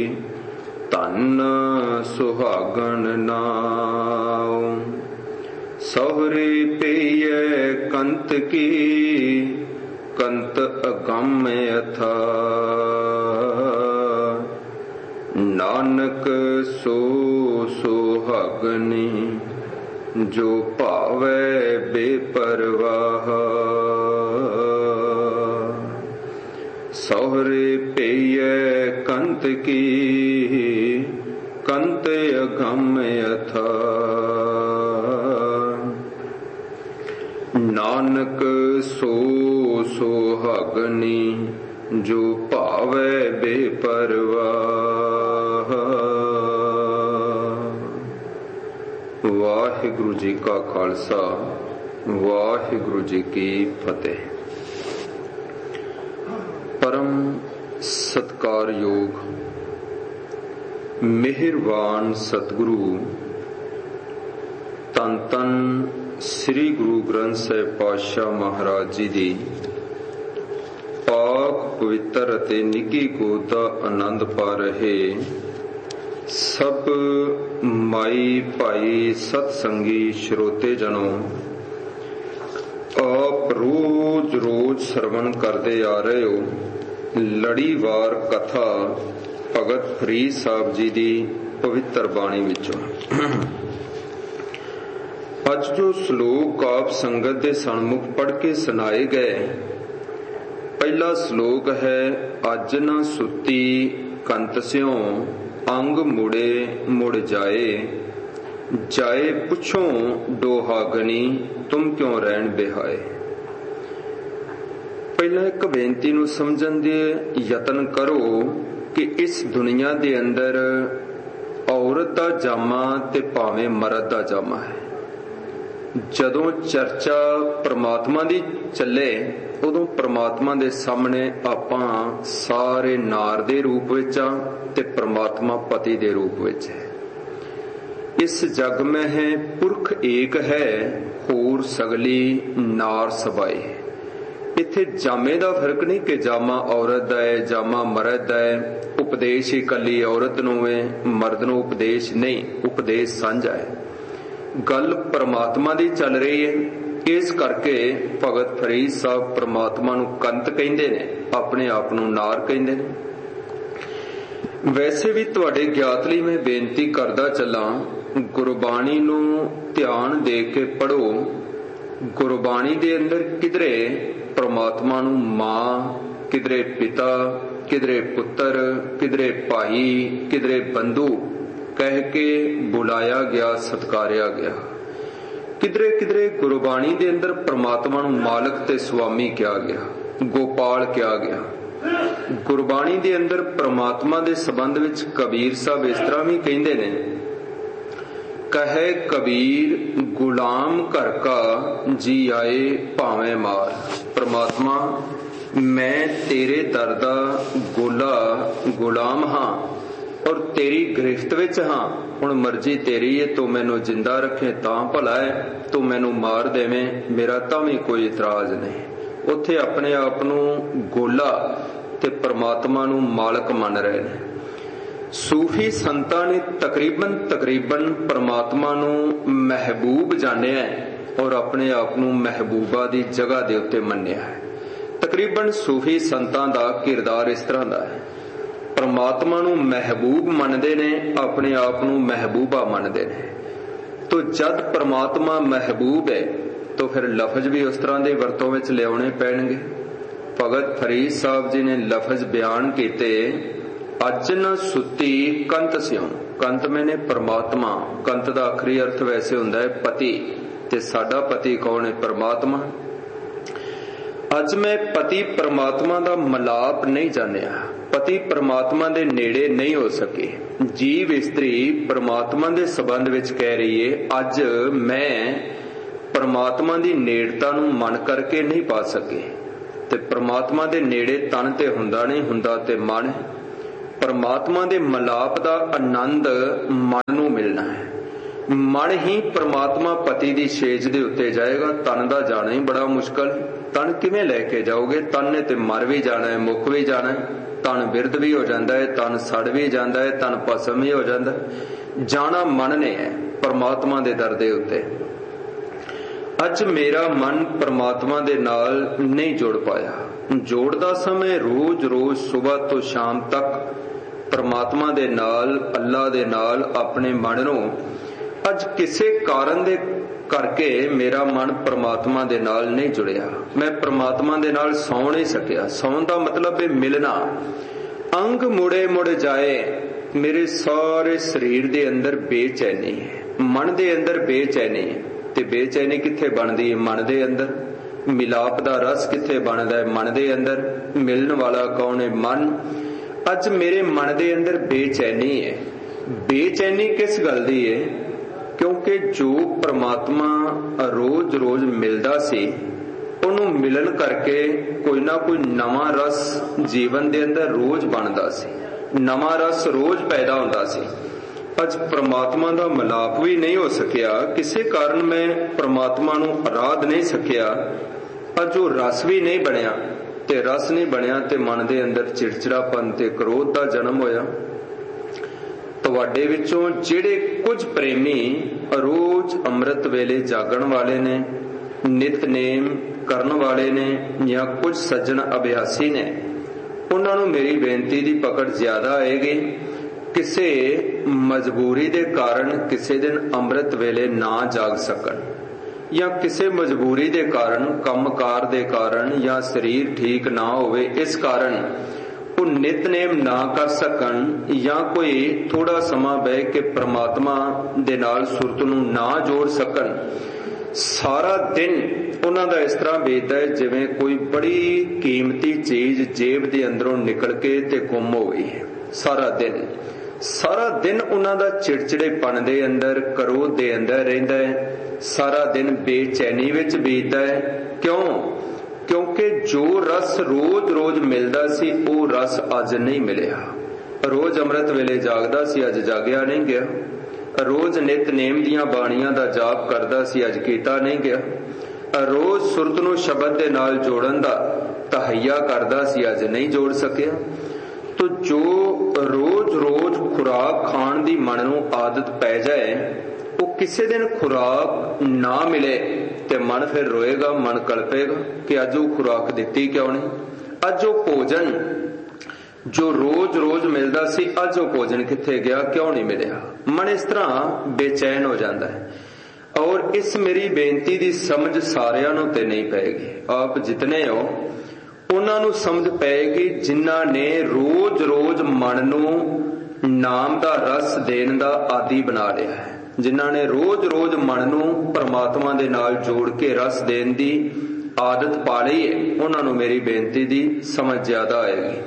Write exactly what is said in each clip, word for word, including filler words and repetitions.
ਧਨ ਸੁਹਾਗਣ ਨਾਉ। ਸਹੁਰੇ ਪਈਐ ਕੰਤ ਕੀ ਕੰਤ ਅਗੰਮ ਅਥਾ। ਨਾਨਕ ਸੋ ਸੁਹਾਗਣੀ ਜੋ ਭਾਵੈ ਬੇਪਰਵਾਹ। ਸਹੁਰੇ ਪਈਐ ਕੰਤ ਕੀ ਕੰਤ ਅਗੰਮ ਅਥਾ। ਨਾਨਕ ਸੋ ਸੁਹਾਗਣੀ ਜੋ ਭਾਵੈ ਬੇਪਰਵਾਹ। ਵਾਹਿਗੁਰੂ ਜੀ ਕਾ ਖਾਲਸਾ, ਵਾਹਿਗੁਰੂ ਜੀ ਕੀ ਫਤਿਹ। ਪਰਮ ਸਤਿਕਾਰਯੋਗ ਮਿਹਰਬਾਨ ਸਤਿਗੁਰੂ ਧੰਨ ਧੰਨ ਸ੍ਰੀ ਗੁਰੂ ਗ੍ਰੰਥ ਸਾਹਿਬ ਪਾਤਸ਼ਾਹ ਮਹਾਰਾਜ ਜੀ ਦੀ ਪਾਕ ਪਵਿੱਤਰ ਅਤੇ ਨਿੱਘੀ ਗੋਦ ਦਾ ਆਨੰਦ ਪਾ ਰਹੇ ਸਭ ਮਾਈ ਭਾਈ ਸਤ ਸੰਗੀ ਸਰੋਤੇ ਜਨੋ, ਆਪ ਰੋਜ਼ ਰੋਜ਼ ਸਰਵਣ ਕਰਦੇ ਆ ਰਹੇ ਹੋ ਲੜੀਵਾਰ ਕਥਾ ਭਗਤ ਫਰੀਦ ਸਾਹਿਬ ਜੀ ਦੀ ਪਵਿੱਤਰ ਬਾਣੀ ਵਿੱਚੋਂ। ਅੱਜ ਜੋ ਸ਼ਲੋਕ ਆਪ ਸੰਗਤ ਦੇ ਸਨਮੁਖ ਪੜ੍ਹ ਕੇ ਸੁਣਾਏ ਗਏ, ਪਹਿਲਾ ਸ਼ਲੋਕ ਹੈ ਅੱਜ ਨਾ ਸੁੱਤੀ ਕੰਤ ਸਿਉ ਅੰਗ ਮੁੜੇ ਮੁੜ ਜਾਏ। ਜਾਏ ਪੁੱਛੋ ਡੋਹਾਗਣੀ ਤੁਮ ਕਿਉਂ ਰਹਿਣ ਬਿਹਾਏ। ਪਹਿਲਾਂ ਇੱਕ ਬੇਨਤੀ ਨੂੰ ਸਮਝਣ ਦੇ ਯਤਨ ਕਰੋ ਕਿ ਇਸ ਦੁਨੀਆ ਦੇ ਅੰਦਰ ਔਰਤ ਦਾ ਜਾਮਾ ਤੇ ਭਾਵੇਂ ਮਰਦ ਦਾ ਜਾਮਾ ਹੈ। ਜਦੋਂ ਚਰਚਾ ਪ੍ਰਮਾਤਮਾ ਦੀ ਚੱਲੇ ਉਦੋਂ ਪ੍ਰਮਾਤਮਾ ਦੇ ਸਾਹਮਣੇ ਆਪਾਂ ਸਾਰੇ ਨਾਰ ਦੇ ਰੂਪ ਵਿੱਚ ਆ ਤੇ ਪ੍ਰਮਾਤਮਾ ਪਤੀ ਦੇ ਰੂਪ ਵਿੱਚ ਹੈ। ਇਸ ਜਗ ਮੈਂ ਹੈ ਪੁਰਖ ਏਕ ਹੈ, ਹੋਰ ਸਗਲੀ ਨਾਰ ਸਬਾਏ। ਇੱਥੇ ਜਾਮੇ ਦਾ ਫਰਕ ਨਹੀਂ ਕਿ ਜਾਮਾ ਔਰਤ ਦਾ ਹੈ ਜਾਮਾ ਮਰਦ ਦਾ ਹੈ, ਉਪਦੇਸ਼ ਇਕੱਲੀ ਔਰਤ ਨੂੰ ਹੈ ਮਰਦ ਨੂੰ ਉਪਦੇਸ਼ ਨਹੀਂ, ਉਪਦੇਸ਼ ਸਾਂਝਾ ਹੈ। ਗੱਲ ਪਰਮਾਤਮਾ ਦੀ ਚੱਲ ਰਹੀ ਹੈ। ਇਸ ਕਰਕੇ ਭਗਤ ਫਰੀਦ ਸਾਹਿਬ ਪਰਮਾਤਮਾ ਨੂੰ ਕੰਤ ਕਹਿੰਦੇ ਨੇ, ਆਪਣੇ ਆਪ ਨੂੰ ਨਾਰ ਕਹਿੰਦੇ ਨੇ। ਵੈਸੇ ਵੀ ਤੁਹਾਡੇ ਗਿਆਤ ਲਈ ਮੈਂ ਬੇਨਤੀ ਕਰਦਾ ਚੱਲਾਂ, ਗੁਰਬਾਣੀ ਨੂੰ ਧਿਆਨ ਦੇ ਕੇ ਪੜ੍ਹੋ। ਗੁਰਬਾਣੀ ਦੇ ਅੰਦਰ ਕਿਧਰੇ ਪਰਮਾਤਮਾ ਨੂੰ ਮਾਂ, ਕਿਧਰੇ ਪਿਤਾ, ਕਿਧਰੇ ਪੁੱਤਰ, ਕਿਧਰੇ ਭਾਈ, ਕਿਧਰੇ ਬੰਧੂ ਕਹਿ ਕੇ ਬੁਲਾਇਆ ਗਿਆ, ਸਤਕਾਰਿਆ ਗਿਆ। ਕਿਧਰੇ ਕਿਧਰੇ ਗੁਰਬਾਣੀ ਦੇ ਅੰਦਰ ਪ੍ਰਮਾਤਮਾ ਨੂੰ ਮਾਲਕ ਤੇ ਸੁਆਮੀ ਕਿਹਾ ਗਿਆ, ਗੋਪਾਲ ਕਿਹਾ ਗਿਆ। ਗੁਰਬਾਣੀ ਦੇ ਅੰਦਰ ਪ੍ਰਮਾਤਮਾ ਦੇ ਸੰਬੰਧ ਵਿੱਚ ਕਬੀਰ ਸਾਹਿਬ ਇਸ ਤਰ੍ਹਾਂ ਵੀ ਕਹਿੰਦੇ ਨੇ, ਕਹੇ ਕਬੀਰ ਗੁਲਾਮ ਘਰ ਕਾ ਜੀ ਆਏ ਭਾਵੇਂ ਮਾਰ। ਪ੍ਰਮਾਤਮਾ ਮੈਂ ਤੇਰੇ ਦਰ ਦਾ ਗੋਲਾ ਗੁਲਾਮ ਹਾਂ ਔਰ ਤੇਰੀ ਗ੍ਰਿਫਤ ਵਿੱਚ ਹਾਂ, ਹੁਣ ਮਰਜ਼ੀ ਤੇਰੀ ਹੈ, ਤੂੰ ਮੈਨੂੰ ਜਿੰਦਾ ਰੱਖੇ ਤਾਂ ਭਲਾ ਹੈ, ਤੂੰ ਮੈਨੂੰ ਮਾਰ ਦੇਵੇਂ ਮੇਰਾ ਤਾਂ ਵੀ ਕੋਈ ਇਤਰਾਜ਼ ਨਹੀਂ। ਉੱਥੇ ਆਪਣੇ ਆਪ ਨੂੰ ਗੋਲਾ ਤੇ ਪ੍ਰਮਾਤਮਾ ਨੂੰ ਮਾਲਕ ਮੰਨ ਰਹੇ ਨੇ। ਸੂਫੀ ਸੰਤਾਂ ਨੇ ਤਕਰੀਬਨ ਤਕਰੀਬਨ ਪ੍ਰਮਾਤਮਾ ਨੂੰ ਮਹਿਬੂਬ ਜਾਣਿਆ ਔਰ ਆਪਣੇ ਆਪ ਨੂੰ ਮਹਿਬੂਬਾ ਦੀ ਜਗ੍ਹਾ ਦੇ ਉੱਤੇ ਮੰਨਿਆ ਹੈ। ਤਕਰੀਬਨ ਸੂਫੀ ਸੰਤਾਂ ਦਾ ਕਿਰਦਾਰ ਇਸ ਤਰ੍ਹਾਂ ਦਾ ਹੈ, ਪ੍ਰਮਾਤਮਾ ਨੂੰ ਮਹਿਬੂਬ ਮੰਨਦੇ ਨੇ, ਆਪਣੇ ਆਪ ਨੂੰ ਮਹਿਬੂਬਾ ਮੰਨਦੇ ਨੇ। ਤੋ ਜਦ ਪ੍ਰਮਾਤਮਾ ਮਹਿਬੂਬ ਹੈ ਤਾਂ ਫਿਰ ਲਫ਼ਜ਼ ਵੀ ਉਸ ਤਰ੍ਹਾਂ ਦੇ ਵਰਤੋਂ ਵਿੱਚ ਲਿਆਉਣੇ ਪੈਣਗੇ। ਭਗਤ ਫਰੀਦ ਸਾਹਿਬ ਜੀ ਨੇ ਲਫ਼ਜ਼ ਬਿਆਨ ਕੀਤੇ, ਅੱਜ ਨਾ ਸੁੱਤੀ ਕੰਤ ਸਿਉ। ਕੰਤ ਮੈਨੇ ਪ੍ਰਮਾਤਮਾ, ਕੰਤ ਦਾ ਆਖਰੀ ਅਰਥ ਵੈਸੇ ਹੁੰਦਾ ਹੈ ਪਤੀ, ਤੇ ਸਾਡਾ ਪਤੀ ਕੌਣ ਹੈ? ਪ੍ਰਮਾਤਮਾ। ਅੱਜ ਮੈਂ ਪਤੀ ਪ੍ਰਮਾਤਮਾ ਦਾ ਮਲਾਪ ਨਹੀਂ ਜਾਣਿਆ, ਪਤੀ ਪ੍ਰਮਾਤਮਾ ਦੇ ਨੇੜੇ ਨਹੀਂ ਹੋ ਸਕੇ। ਜੀਵ ਇਸਤਰੀ ਪ੍ਰਮਾਤਮਾ ਦੇ ਸੰਬੰਧ ਵਿੱਚ ਕਹਿ ਰਹੀ ਏ, ਅੱਜ ਮੈਂ ਪ੍ਰਮਾਤਮਾ ਦੀ ਨੇੜਤਾ ਨੂੰ ਮਨ ਕਰਕੇ ਨਹੀਂ ਪਾ ਸਕੇ। ਤੇ ਪ੍ਰਮਾਤਮਾ ਦੇ ਨੇੜੇ ਤਨ ਤੇ ਹੁੰਦਾ ਨਹੀਂ, ਹੁੰਦਾ ਤੇ ਮਨ। ਪ੍ਰਮਾਤਮਾ ਦੇ ਮਲਾਪ ਦਾ ਆਨੰਦ ਮਨ ਨੂੰ ਮਿਲਣਾ ਹੈ। ਮਨ ਹੀ ਪ੍ਰਮਾਤਮਾ ਪਤੀ ਦੀ ਛੇਜ ਦੇ ਉੱਤੇ ਜਾਏਗਾ। ਤਨ ਦਾ ਜਾਣਾ ਹੀ ਬੜਾ ਮੁਸ਼ਕਲ। ਤਨ ਕਿਵੇਂ ਲੈ ਕੇ ਜਾਓਗੇ? ਤਨ ਨੇ ਤੇ ਮਰ ਵੀ ਜਾਣਾ ਹੈ, ਮੁੱਕ ਵੀ ਜਾਣਾ ਹੈ। तन बिरध भी हो जाता है, तन सड़ भी जाता है, तन भस्म भी हो जाता है। जाना मन ने है परमात्मा दे दर दे उत्ते। अज मेरा मन परमात्मा दे नाल नहीं जुड़ पाया। जोड़दा समय रोज रोज सुबह तो शाम तक परमात्मा दे नाल, अल्लाह दे नाल अपने मन नूं अज किसे कारण दे करके मेरा मन परमात्मा दे नाल नहीं जुड़िया। मैं परमात्मा दे नाल सौ नहीं सकिया। सौन दा मतलब है मिलना। अंग मुड़े मुड़ जाए, मेरे सारे शरीर दे अंदर बेचैनी है, मन दे अंदर बेचैनी है। ते बेचैनी किथे बनदी है? मन दे अंदर। मिलाप दा रस किथे बनदा है? मन दे अंदर। मिलन वाला कौन है? मन। अज मेरे मन दे अंदर बेचैनी है। बेचैनी किस गल दी है? क्योंकि जो परमात्मा रोज रोज मिलदा सी, उन्होंने मिलन करके कोई ना कोई नवा रस जीवन दे अंदर रोज बनदा सी, नवा रस रोज पैदा होंदा सी। अज परमात्मा दा मिलाप भी नहीं हो सकिया, किसी कारण मैं परमात्मा नूं आराध नहीं सकिया। अज वो रस भी नहीं बनया, ते रस नहीं बनया ते मन दे अंदर चिड़चिड़ापन ते क्रोध दा जन्म होया। तुहाडे विचों जिहड़े कुछ प्रेमी रोज अमृत वेले जागण वाले ने, नितनेम करन वाले ने, या कुछ सज्जन अभ्यासी ने, उन्हां नूं मेरी बेनती दी पकड़ ज्यादा आएगी। किसे मजबूरी दे कारण किसे दिन अमृत वेले ना जाग सकन, या किसे मजबूरी दे कारण, कमकार दे कारण, या शरीर ठीक ना होवे इस कारण वो नितनेम ना कर सकन, या कोई थोड़ा समा बह के परमात्मा दे नाल सुरत नूं ना जोड़ सकन। सारा दिन उन्हां दा इस तरह बीतदा है जिवें कोई बड़ी कीमती चीज जेब दे अंदरों निकल के ते गुम हो गई है। सारा दिन सारा दिन उन्हां दा चिड़चिड़ेपन दे अंदर, क्रोध दे अंदर रहिंदा है। सारा दिन बेचैनी विच बीतदा है। क्यों? क्योंकि जो रस रोज रोज मिलदा सी वो रस अज नहीं मिलिया। रोज अमृत वेले जागदा सी, अज जागया नहीं गया। रोज नितनेम दियां बाणियां दा जाप करदा सी, अज कीता नहीं गया। रोज सुरत नूं शब्द दे नाल जोड़न दा तहैया करदा सी, अज नहीं जोड़ सकिया। तो जो रोज रोज खुराक खाण दी मन नूं आदत पै जाए, वो किसी दिन खुराक ना मिले ते मन फिर रोएगा, मन कल्पेगा कि अज वो खुराक दिती क्यों नहीं। अज वो भोजन जो रोज रोज मिलदा सी, अज वो भोजन किथे गया, क्यों नहीं मिलिया। मन इस तरह बेचैन हो जाता है। और इस मेरी बेनती दी समझ सारियां नूं ते नहीं पैगी। आप जितने हो उन्हां नूं समझ पैगी जिन्हां ने रोज रोज मन नूं नाम दा रस देण दा आदि बना लिया है, जिन्हां ने रोज रोज मन नूं परमात्मा दे नाल जोड़ के रस देण दी आदत पा लई है। उन्हां नूं मेरी बेनती दी समझ ज्यादा आएगी।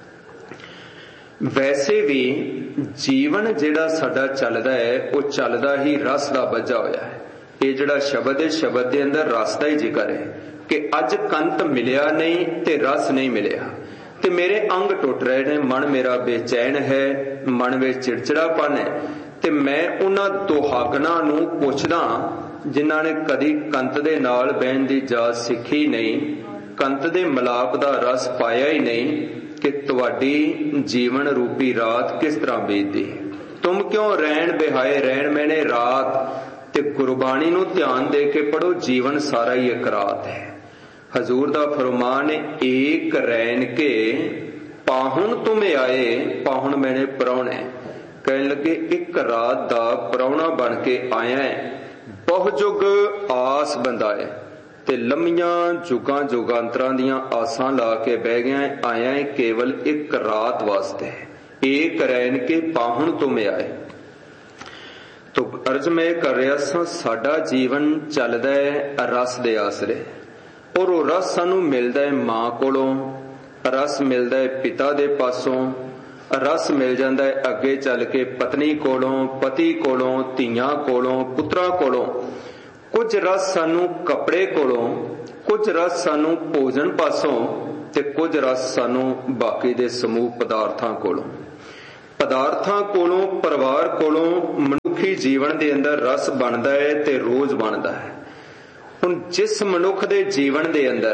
वैसे भी जीवन जिहड़ा साडा चलदा है वो चलदा ही रस दा बजा होया है। ये जिहड़ा शब्द है, शब्द दे अंदर रस दा ही जिक्र है कि अज कंत मिलिया नहीं ते रस नहीं मिलिया, ते मेरे अंग टुट रहे ने, मन मेरा बेचैन है, मन में चिड़चिड़ापन है। ते मैं उन्हां दुहागना नूं पुछदा जिन्हां ने कदी कंत दे नाल बहन दी जाच सिੱਖੀ नहीं, कंत दे मिलाप दा रस पाया ही नहीं, कि तुहाडी जीवन रूपी रात किस तरह बीतदी है। तुम क्यों रैन बिहाए रैन मैंने रात। ते गुरबाणी नूं ध्यान दे के पढ़ो, जीवन सारा ही एक रात है। हजूर दा फरमान है, एक रैन के पाहुण तुम आए, पाहुण मैंने परौणे। कहने लगे एक रात दा परौणा बन के आया है, बहु जुग आस बंदाए, ते लंबियां जुगां जुगांतरां दियां आसां ला के बह गया है, आया है केवल एक रात वास्ते। एक रैन के पाहुण तुम आए। तो अर्ज मैं कर रहा सा, साडा जीवन चलदा है रस दे आसरे, और वो रस सानू मिलदा है मां कोलों, रस मिलदा है पिता दे पासों, रस मिल जाता है अगे चल के पत्नी कोलों, पति कोलों, धीआं कोलों, पुत्रां कोलों। कुछ रस सानू कपड़े कोलों, कुछ रस सानू भोजन पासों, ते कुछ रस सानू बाकी दे समूह पदार्थां कोलों। पदार्थां कोलों, परिवार कोलों मनुखी जीवन दे अंदर रस बनदा है ते रोज बनदा है। हुण जिस मनुख दे जीवन दे अंदर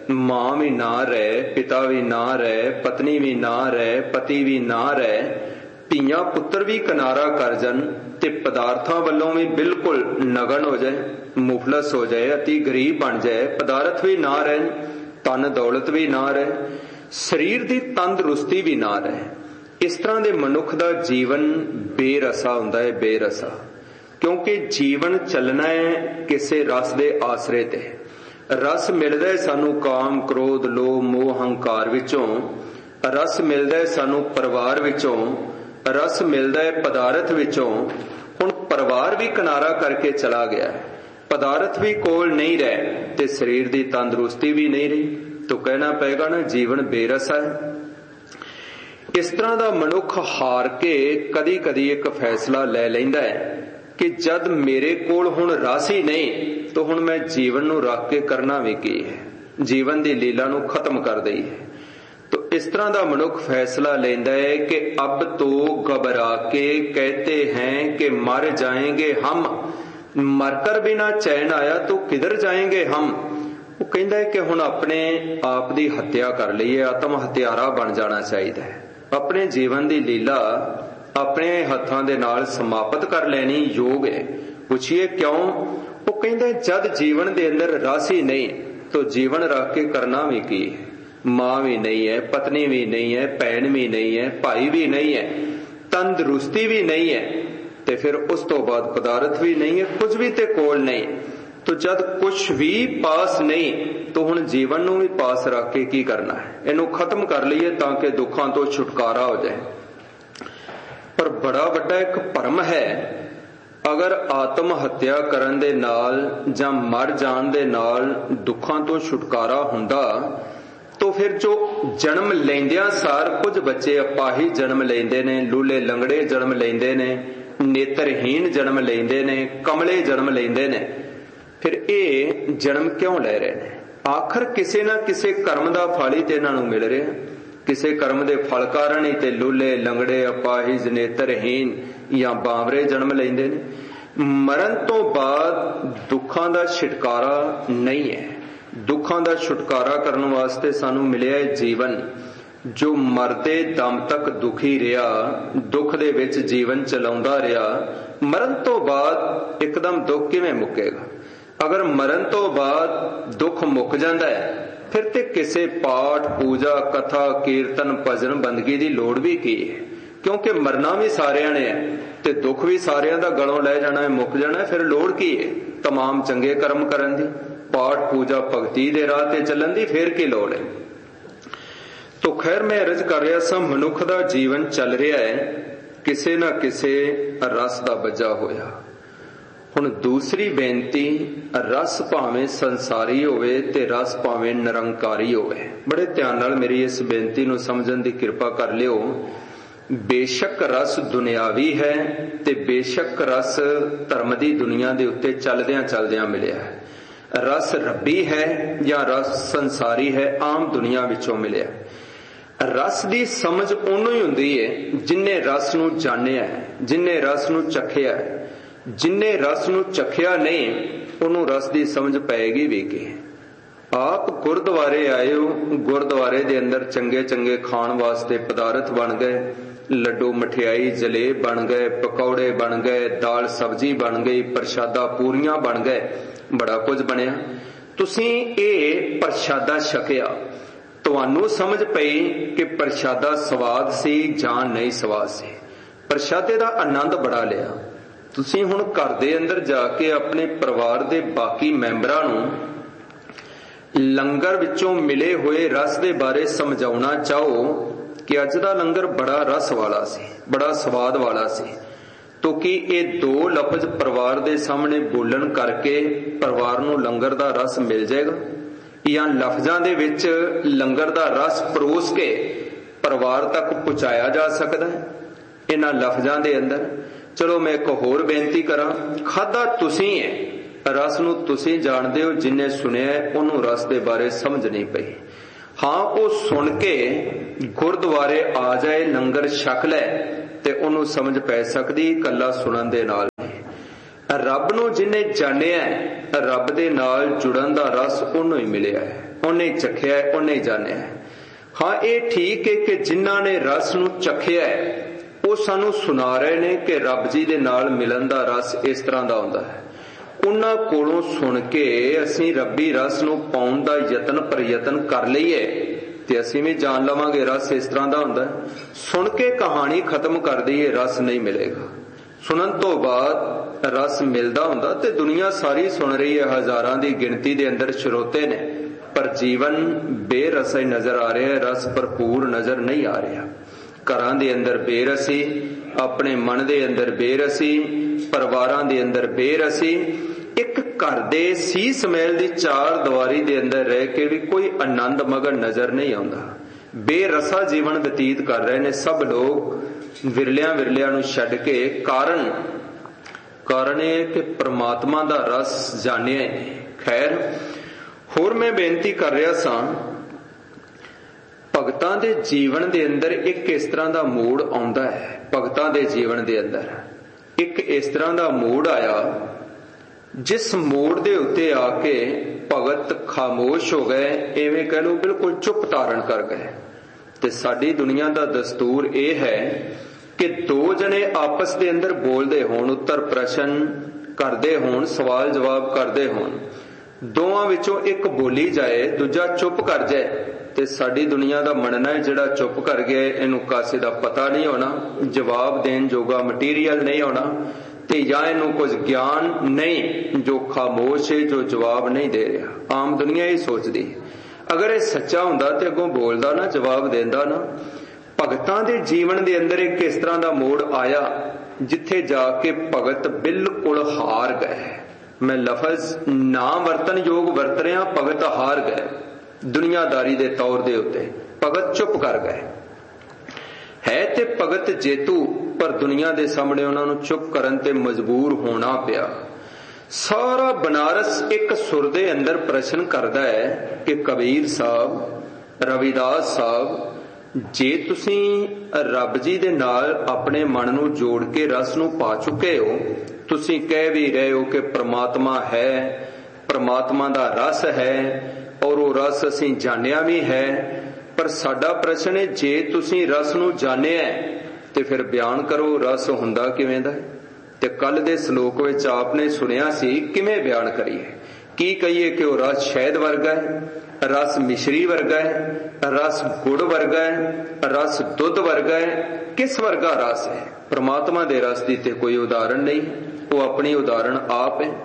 ਮਾਂ ਵੀ ਨਾ ਰਹਿ, ਪਿਤਾ ਵੀ ਨਾ ਰਹਿ, ਪਤਨੀ ਵੀ ਨਾ ਰਹਿ, ਪਤੀ ਵੀ ਨਾ ਰਹਿ, ਧੀਆਂ ਪੁੱਤਰ ਵੀ ਕਿਨਾਰਾ ਕਰ ਜਾਣ ਤੇ ਪਦਾਰਥਾਂ ਵੱਲੋਂ ਵੀ ਬਿਲਕੁਲ ਨਗਨ ਹੋ ਜਾਏ, ਮੁਫਲਸ ਹੋ ਜਾਏ, ਅਤੀ ਗਰੀਬ ਬਣ ਜਾਏ, ਪਦਾਰਥ ਵੀ ਨਾ ਰਹਿਣ, ਧਨ ਦੌਲਤ ਵੀ ਨਾ ਰਹੇ, ਸਰੀਰ ਦੀ ਤੰਦਰੁਸਤੀ ਵੀ ਨਾ ਰਹੇ, ਇਸ ਤਰ੍ਹਾਂ ਦੇ ਮਨੁੱਖ ਦਾ ਜੀਵਨ ਬੇਰਸਾ ਹੁੰਦਾ ਹੈ। ਬੇਰਸਾ ਕਿਉਂਕਿ ਜੀਵਨ ਚੱਲਣਾ ਹੈ ਕਿਸੇ ਰਸ ਦੇ ਆਸਰੇ ਤੇ। ਰਸ ਮਿਲਦਾ ਹੈ ਸਾਨੂੰ ਕਾਮ ਕ੍ਰੋਧ ਲੋਭ ਮੋਹ ਹੰਕਾਰ ਵਿੱਚੋਂ, ਰਸ ਮਿਲਦਾ ਹੈ ਸਾਨੂੰ ਪਰਿਵਾਰ ਵਿੱਚੋਂ, ਰਸ ਮਿਲਦਾ ਹੈ ਪਦਾਰਥ ਵਿੱਚੋਂ। ਹੁਣ ਪਰਿਵਾਰ ਵੀ ਕਿਨਾਰਾ ਕਰਕੇ ਚਲਾ ਗਿਆ, ਪਦਾਰਥ ਵੀ ਕੋਲ ਨਹੀਂ ਰਹੇ ਤੇ ਸਰੀਰ ਦੀ ਤੰਦਰੁਸਤੀ ਵੀ ਨਹੀਂ ਰਹੀ, ਤਾਂ ਕਹਿਣਾ ਪਏਗਾ ਨਾ ਜੀਵਨ ਬੇਰਸਾ ਹੈ। ਇਸ ਤਰ੍ਹਾਂ ਦਾ ਮਨੁੱਖ ਹਾਰ ਕੇ ਕਦੀ ਕਦੀ ਇੱਕ ਫੈਸਲਾ ਲੈ ਲੈਂਦਾ ਹੈ ਕਿ ਜਦ ਮੇਰੇ ਕੋਲ ਹੁਣ ਰਸ ਹੀ ਨਹੀਂ ਤਾਂ ਹੁਣ ਮੈਂ ਜੀਵਨ ਨੂੰ ਰੱਖ ਕੇ ਕਰਨਾ ਵੀ ਕੀ ਹੈ, ਜੀਵਨ ਦੀ ਲੀਲਾ ਨੂੰ ਖਤਮ ਕਰ ਦਈਏ। तो इस तरह का मनुख फैसला लेंदा है कि अब तो घबरा के कहते हैं कि मर जाएंगे हम, मरकर भी ना चैन आया तो किधर जाएंगे हम। वो कहता है कि हुण अपने आप की हत्या कर लीए, आत्म हत्यारा बन जाना चाहिए, अपने जीवन की लीला अपने हत्थां दे नाल समाप्त कर लेनी योग है। पूछिए क्यों? वो कहता है जद जीवन के अंदर रस ही नहीं तो जीवन रख के करना भी की है। मां भी नहीं है, पत्नी भी नहीं है, भैन भी नहीं है, भाई भी नहीं है, तंदुरुस्ती भी नहीं है, ते फिर उस तो बाद पदार्थ भी नहीं है, कुछ भी ते कोल नहीं। तो जद कुछ भी पास नहीं तो हुण जीवन नूं भी पास रख के की करना है, इनू खत्म कर लीए ताकि दुखां तो छुटकारा हो जाए। पर बड़ा वड्डा एक भरम है, अगर आत्म हत्या करन दे नाल जां मर जाण दे नाल दुखां तो छुटकारा हुंदा तो फिर जो जन्म लेंदियां सार कुछ बच्चे अपाही जन्म लेंदे ने, लूले लंगड़े जन्म लेंदे ने, नेत्रहीन जन्म लेंदे ने, कमले जन्म लेंदे ने, फिर ये जन्म क्यों ले रहे ने? आखिर किसी ना किसी कर्म का फल ही ते इन्हां नूं मिल रहा, किसी कर्म के फल कारण ही ते लूले लंगड़े अपाहिज नेत्रहीन या बावरे जन्म लेंदे ने। मरण तो बाद दुखां दा छुटकारा नहीं है, दुखां दा छुटकारा करने वास्ते सानू मिलिया है जीवन। जो मरदे दम तक दुखी रहा, दुख दे विच जीवन चलाउंदा रहा, मरण तो बाद एकदम दुख किवें मुकेगा? अगर मरण तो बाद दुख मुक जांदा है फिर ते किसी पाठ पूजा कथा कीर्तन भजन बंदगी की लोड़ भी की है, क्योंकि मरना भी सारिਆਂ ने है ते दुख भी सारिਆਂ दा गलों लै जाना है, मुक जाना है, फिर लोड़ की है तमाम चंगे कर्म करन दी, पाठ पूजा भगती दे राह ते चलन दी, फिर की लोड़ है। तो खैर मैं अर्ज कर रहा सा, मनुख दा जीवन चल रहा है किसे ना किसे रस दा बजा होया। हुण दूसरी बेनती, रस भावें संसारी होवे ते रस भावें निरंकारी होवे। बड़े ध्यान नाल मेरी इस बेनती नूं समझण दी किरपा कर लिओ। बेशक रस दुनियावी है ते बेशक रस धर्म दी दुनिया दे उत्ते चलदियां चलदियां मिलिया है। रस रब्बी है या रस संसारी है, आम दुनिया विचों मिलिया। रस दी समझ उन्हों ही हुंदी है जिन्ने रस नूं जानिया है, जिन्ने रस नूं चखिया है। जिन्ने रस नूं चखिया नहीं उन्होंने रस की समझ पैगी भी कि आप गुरुद्वारे आए हो, गुरुद्वारे दे अंदर चंगे चंगे खाण वास्ते पदार्थ बन गए, लड्डू मठियाई जलेब बन गए, पकौड़े बन गए, दाल सब्जी बन गई, प्रशादा पूरियां बन गए, बड़ा कुछ बनया। तुसीं ये प्रशादा छकिया, तुहानूं समझ पई कि प्रशादा स्वाद सी जां नहीं स्वाद सी, प्रशादे दा आनंद बड़ा लिया। तुसीं हुण घर दे अंदर जाके अपने परिवार दे बाकी मैंबरां नूं लंगर विचों मिले हुए रस दे बारे समझाउणा चाहो कि अज दा लंगर बड़ा रस वाला सी, बड़ा स्वाद वाला सी, तो कि ये दो लफ्ज परिवार दे सामने बोलन करके परिवार नूं लंगर दा रस मिल जाएगा, या लफ्जां दे विच लंगर दा रस परोस के परिवार तक पहुंचाया जा सकदा है इन्हां लफ्जां दे अंदर। चलो मैं एक होर बेनती करा, खादा तुसी है, रस नूं तुसी जाणदे हो, जिन्ने सुनिया उन्होंने रस दे बारे समझ नहीं पई। हाँ वो सुन के गुरुद्वारे आ जाए, लंगर छक लै ते उन्होंने समझ पै सकदी, कल्ला सुनन दे नाल रब नूं जिन्ने जानिया रब दे नाल जुड़न दा रस उन्होंने ही मिलिया है, ਉਹਨੇ ਚਖਿਆ, ਉਹਨੇ ਜਾਣਿਆ। ਹਾਂ, ਇਹ ਠੀਕ ਹੈ ਕਿ ਜਿਨ੍ਹਾਂ ਨੇ ਰਸ ਨੂੰ ਚਖਿਆ ਉਹ ਸਾਨੂੰ ਸੁਣਾ ਰਹੇ ਨੇ ਕਿ ਰੱਬ ਜੀ ਦੇ ਨਾਲ ਮਿਲਣ ਦਾ ਰਸ ਇਸ ਤਰ੍ਹਾਂ ਦਾ ਹੁੰਦਾ ਹੈ। ਉਹਨਾਂ ਕੋਲੋਂ ਸੁਣ ਕੇ ਅਸੀਂ ਰੱਬੀ ਰਸ ਨੂੰ ਪਾਉਣ ਦਾ ਯਤਨ ਪ੍ਰਯਤਨ ਕਰ ਲਈਏ ਤੇ ਅਸੀਂ ਵੀ ਜਾਣ ਲਵਾਂਗੇ ਰਸ ਇਸ ਤਰ੍ਹਾਂ ਦਾ ਹੁੰਦਾ। ਸੁਣ ਕੇ ਕਹਾਣੀ ਖਤਮ ਕਰ ਦਈਏ, ਰਸ ਨਹੀਂ ਮਿਲੇਗਾ। ਸੁਣਨ ਤੋਂ ਬਾਅਦ ਰਸ ਮਿਲਦਾ ਹੁੰਦਾ ਤੇ ਦੁਨੀਆ ਸਾਰੀ ਸੁਣ ਰਹੀ ਹੈ, ਹਜ਼ਾਰਾਂ ਦੀ ਗਿਣਤੀ ਦੇ ਅੰਦਰ ਸਰੋਤੇ ਨੇ, ਪਰ ਜੀਵਨ ਬੇਰਸ ਨਜ਼ਰ ਆ ਰਿਹਾ, ਰਸ ਭਰਪੂਰ ਨਜ਼ਰ ਨਹੀਂ ਆ ਰਿਹਾ। ਘਰਾਂ ਦੇ ਅੰਦਰ ਬੇਰਸੀ, ਆਪਣੇ ਮਨ ਦੇ ਅੰਦਰ ਬੇਰਸੀ, ਪਰਿਵਾਰਾਂ ਦੇ ਅੰਦਰ ਬੇਰਸੀ। ਇੱਕ ਘਰ ਦੇ ਸੀਸ ਮਹਿਲ ਦੀ ਚਾਰ ਦੀਵਾਰੀ ਦੇ ਅੰਦਰ ਰਹਿ ਕੇ ਵੀ ਕੋਈ ਆਨੰਦ ਮਗਨ ਨਜ਼ਰ ਨਹੀਂ ਆਉਂਦਾ। ਬੇਰਸਾ ਜੀਵਨ ਬਤੀਤ ਕਰ ਰਹੇ ਨੇ ਸਭ ਲੋਕ, ਵਿਰਲਿਆਂ ਵਿਰਲਿਆਂ ਨੂੰ ਛੱਡ ਕੇ। ਕਾਰਨ ਕਾਰਨ ਇਹ ਕਿ ਪ੍ਰਮਾਤਮਾ ਦਾ ਰਸ ਜਾਣਿਆ ਹੀ ਨਹੀਂ। ਖੈਰ, ਹੋਰ ਮੈਂ ਬੇਨਤੀ ਕਰ ਰਿਹਾ ਸਾਂ, ਭਗਤਾਂ ਦੇ ਜੀਵਨ ਦੇ ਅੰਦਰ ਇੱਕ ਇਸ ਤਰ੍ਹਾਂ ਦਾ ਮੋੜ ਆਉਂਦਾ ਹੈ। ਭਗਤਾਂ ਦੇ ਜੀਵਨ ਦੇ ਅੰਦਰ ਇੱਕ ਇਸ ਤਰ੍ਹਾਂ ਦਾ ਮੋੜ ਆਇਆ ਜਿਸ ਮੋੜ ਦੇ ਉੱਤੇ ਆ ਕੇ ਭਗਤ ਖਾਮੋਸ਼ ਹੋ ਗਏ, ਐਵੇਂ ਕਹਿ ਲਓ ਬਿਲਕੁਲ ਚੁੱਪ ਧਾਰਨ ਕਰ ਗਏ। ਤੇ ਸਾਡੀ ਦੁਨੀਆ ਦਾ ਦਸਤੂਰ ਇਹ ਹੈ ਕਿ ਦੋ ਜਣੇ ਆਪਸ ਦੇ ਅੰਦਰ ਬੋਲਦੇ ਹੋਣ, ਉੱਤਰ ਪ੍ਰਸ਼ਨ ਕਰਦੇ ਹੋਣ, ਸਵਾਲ ਜਵਾਬ ਕਰਦੇ ਹੋਣ, ਦੋਵਾਂ ਵਿੱਚੋਂ ਇੱਕ ਬੋਲੀ ਜਾਏ, ਦੂਜਾ ਚੁੱਪ ਕਰ ਜਾਏ, ਤੇ ਸਾਡੀ ਦੁਨੀਆ ਦਾ ਮੰਨਣਾ ਹੈ ਜਿਹੜਾ ਚੁੱਪ ਕਰ ਗਿਆ ਇਹਨੂੰ ਕਾਸੇ ਦਾ ਪਤਾ ਨਹੀਂ ਹੋਣਾ, ਜਵਾਬ ਦੇਣ ਜੋਗਾ ਮਟੀਰੀਅਲ ਨਹੀਂ ਹੋਣਾ, ਤੇ ਜਾਂ ਇਹਨੂੰ ਕੁਝ ਗਿਆਨ ਨਹੀਂ, ਜੋ ਖਾਮੋਸ਼ ਹੈ, ਜੋ ਜਵਾਬ ਨਹੀਂ ਦੇ ਰਿਹਾ। ਆਮ ਦੁਨੀਆ ਇਹ ਸੋਚਦੀ ਹੈ। ਅਗਰ ਇਹ ਸੱਚਾ ਹੁੰਦਾ ਤੇ ਅੱਗੋਂ ਬੋਲਦਾ ਨਾ, ਜਵਾਬ ਦਿੰਦਾ ਨਾ। ਭਗਤਾਂ ਦੇ ਜੀਵਨ ਦੇ ਅੰਦਰ ਇੱਕ ਇਸ ਤਰ੍ਹਾਂ ਦਾ ਮੋੜ ਆਇਆ ਜਿੱਥੇ ਜਾ ਕੇ ਭਗਤ ਬਿਲਕੁਲ ਹਾਰ ਗਏ। ਮੈਂ ਲਫ਼ਜ਼ ਨਾ ਵਰਤਨ ਯੋਗ ਵਰਤ ਰਿਹਾ, ਭਗਤ ਹਾਰ ਗਏ। ਦੁਨੀਆਦਾਰੀ ਦੇ ਤੌਰ ਦੇ ਉੱਤੇ ਭਗਤ ਚੁੱਪ ਕਰ ਗਏ। ਹੈ ਤੇ ਭਗਤ ਜੇਤੂ, ਪਰ ਦੁਨੀਆ ਦੇ ਸਾਹਮਣੇ ਉਹਨਾਂ ਨੂੰ ਚੁੱਪ ਕਰਨ ਤੇ ਮਜਬੂਰ ਹੋਣਾ ਪਿਆ। ਸਾਰਾ ਬਨਾਰਸ ਇੱਕ ਸੁਰ ਦੇ ਅੰਦਰ ਪ੍ਰਸ਼ਨ ਕਰਦਾ ਹੈ ਕਿ ਕਬੀਰ ਸਾਹਿਬ, ਰਵਿਦਾਸ ਸਾਹਿਬ, ਜੇ ਤੁਸੀਂ ਰੱਬ ਜੀ ਦੇ ਨਾਲ ਆਪਣੇ ਮਨ ਨੂੰ ਜੋੜ ਕੇ ਰਸ ਨੂੰ ਪਾ ਚੁੱਕੇ ਹੋ, ਤੁਸੀਂ ਕਹਿ ਵੀ ਰਹੇ ਹੋ ਕਿ ਪ੍ਰਮਾਤਮਾ ਹੈ, ਪ੍ਰਮਾਤਮਾ ਦਾ ਰਸ ਹੈ ਔਰ ਉਹ ਰਸ ਅਸੀਂ ਜਾਣਿਆ ਵੀ ਹੈ, ਪਰ ਸਾਡਾ ਪ੍ਰਸ਼ਨ ਹੈ ਜੇ ਤੁਸੀਂ ਰਸ ਨੂੰ ਜਾਣਿਆ ਤੇ ਫਿਰ ਬਿਆਨ ਕਰੋ ਰਸ ਹੁੰਦਾ ਕਿਵੇਂ ਦਾ। ਤੇ ਕੱਲ ਦੇ ਸ਼ਲੋਕ ਵਿੱਚ ਆਪਨੇ ਸੁਣਿਆ ਸੀ, ਕਿਵੇਂ ਬਿਆਨ ਕਰੀਏ, ਕੀ ਕਹੀਏ ਕਿ ਉਹ ਰਸ ਸ਼ਹਿਦ ਵਰਗਾ ਹੈ, ਰਸ ਮਿਸ਼ਰੀ ਵਰਗਾ ਹੈ, ਰਸ ਗੁੜ ਵਰਗਾ ਹੈ, ਰਸ ਦੁੱਧ ਵਰਗਾ ਹੈ, ਕਿਸ ਵਰਗਾ ਰਸ ਹੈ। ਪ੍ਰਮਾਤਮਾ ਦੇ ਰਸ ਦੀ ਤੇ ਕੋਈ ਉਦਾਹਰਣ ਨਹੀਂ, ਉਹ ਆਪਣੀ ਉਦਾਹਰਣ ਆਪ ਹੈ।